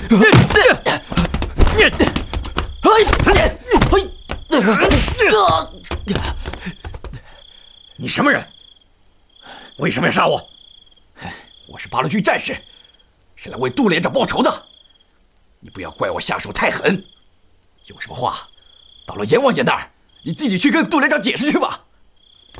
你什么人？为什么要杀我？我是八路军战士，是来为杜连长报仇的。你不要怪我下手太狠，有什么话到了阎王爷那儿，你自己去跟杜连长解释去吧。